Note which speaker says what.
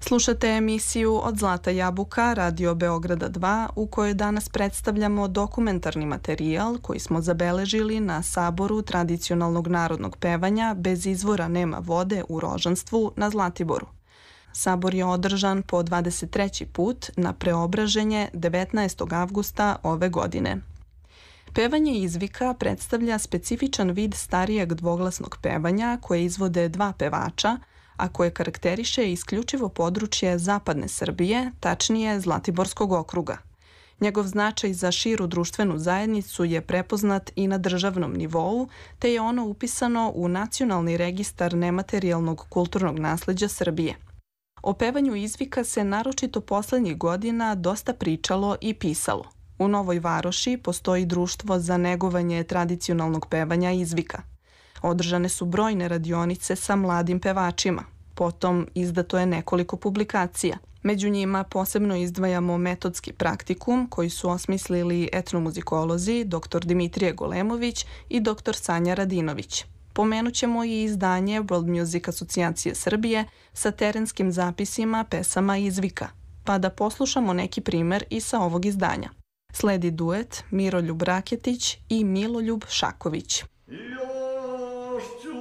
Speaker 1: Slušate emisiju Od Zlata jabuka Radio Beograda 2 u kojoj danas predstavljamo dokumentarni materijal koji smo zabeležili na Saboru tradicionalnog narodnog pevanja Bez izvora nema vode u Rožanstvu na Zlatiboru. Sabor je održan po 23. put na Preobraženje 19. avgusta ove godine. Pevanje izvika predstavlja specifičan vid starijeg dvoglasnog pevanja koje izvode dva pevača, a koje karakteriše isključivo područje zapadne Srbije, tačnije Zlatiborskog okruga. Njegov značaj za širu društvenu zajednicu je prepoznat i na državnom nivou, te je ono upisano u Nacionalni registar nematerijalnog kulturnog nasleđa Srbije. O pevanju izvika se naročito poslednjih godina dosta pričalo i pisalo. U Novoj Varoši postoji društvo za negovanje tradicionalnog pevanja izvika. Održane su brojne radionice sa mladim pevačima. Potom izdato je nekoliko publikacija. Među njima posebno izdvajamo metodski praktikum koji su osmislili etnomuzikolozi dr. Dimitrije Golemović i dr. Sanja Radinović. Pomenut ćemo i izdanje World Music Asocijacije Srbije sa terenskim zapisima pesama izvika, pa da poslušamo neki primer i sa ovog izdanja. Sledi duet Miroljub Raketić i Miloljub Šaković.
Speaker 2: Još ću